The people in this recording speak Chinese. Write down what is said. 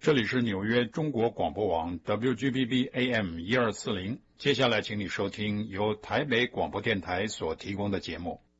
这里是纽约中国广播网 WGBB AM 1240，接下来请你收听由台北广播电台所提供的节目。